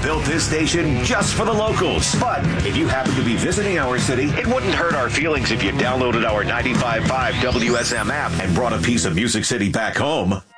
built this station just for the locals. But if you happen to be visiting our city, it wouldn't hurt our feelings if you downloaded our 95.5 WSM app and brought a piece of Music City back home.